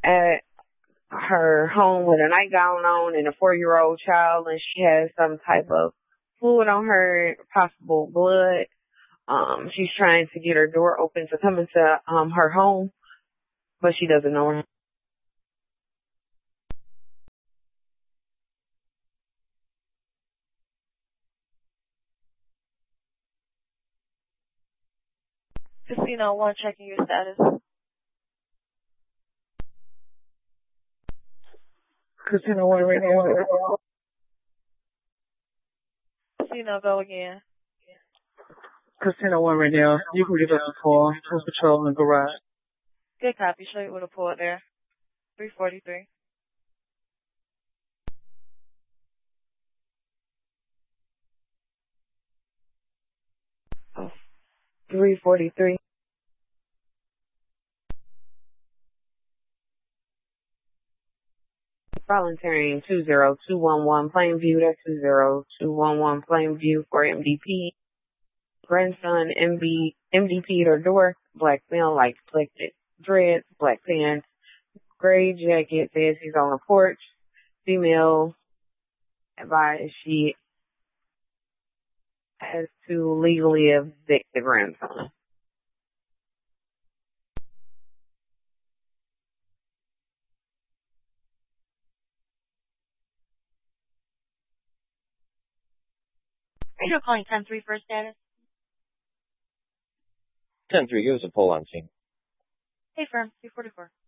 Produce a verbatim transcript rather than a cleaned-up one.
at her home with a nightgown on and a four-year-old child, and she has some type of fluid on her, possible blood. Um, she's trying to get her door open to come into um her home, but she doesn't know her. Casino one, checking your status. Casino one right now. Casino, go again. Casino one right now. You can give us a call. We'll patrol in the garage. Good copy. Show you what a port there. three forty-three. Oh, three forty-three. Volunteering two zero two one one Plainview, that's two zero two one one Plainview for M D P. Grandson, M B, M D P, her door, black male, like reflected dreads, black pants, gray jacket, says he's on the porch. Female, advised she has to legally evict the grandson. Are you calling ten three for status? ten three, give us a pull on scene. Hey, firm, three forty-four.